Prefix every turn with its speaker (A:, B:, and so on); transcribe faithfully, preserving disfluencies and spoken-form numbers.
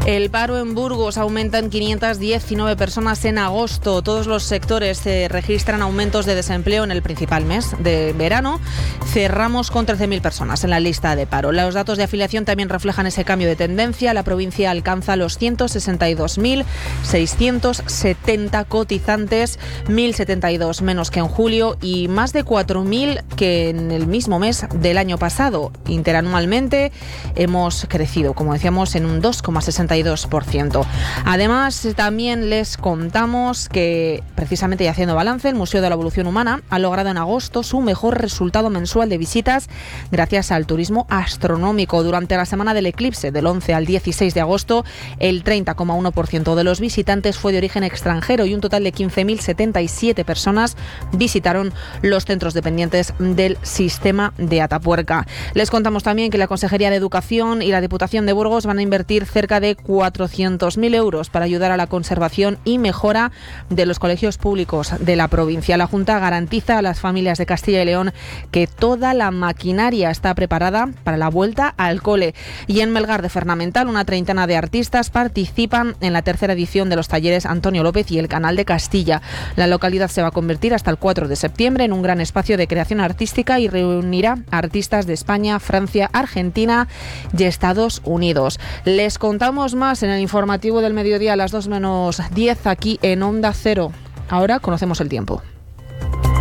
A: El paro en Burgos aumenta en quinientas diecinueve personas en agosto. Todos los sectores se registran aumentos de desempleo en el principal mes de verano. Cerramos con trece mil personas en la lista de paro. Los datos de afiliación también reflejan ese cambio de tendencia. La provincia alcanza los ciento sesenta y dos mil seiscientos setenta cotizantes, mil setenta y dos menos que en julio y más de cuatro mil que en el mismo mes del año pasado. Interanualmente hemos crecido, como decíamos, en un dos coma sesenta y dos por ciento. Además, también les contamos que, precisamente y haciendo balance, el Museo de la Evolución Humana ha logrado en agosto su mejor resultado mensual de visitas gracias al turismo astronómico. Durante la semana del eclipse, del once al dieciséis de agosto, el treinta coma uno por ciento de los visitantes fue de origen extranjero y un total de quince mil setenta y siete personas visitaron los centros dependientes del sistema de Atapuerca. Les contamos también que la Consejería de Educación y la Diputación de Burgos van a invertir cerca de cuatrocientos mil euros para ayudar a la conservación y mejora de los colegios públicos de la provincia. La Junta garantiza a las familias de Castilla y León que toda la maquinaria está preparada para la vuelta al cole. Y en Melgar de Fernamental, una treintena de artistas participan en la tercera edición de los talleres Antonio López y el Canal de Castilla. La localidad se va a convertir hasta el cuatro de septiembre en un gran espacio de creación artística y reunirá a artistas de España, Francia, Argentina y Estados Unidos. Les contamos más en el informativo del mediodía a las dos menos diez aquí en Onda Cero. Ahora conocemos el tiempo.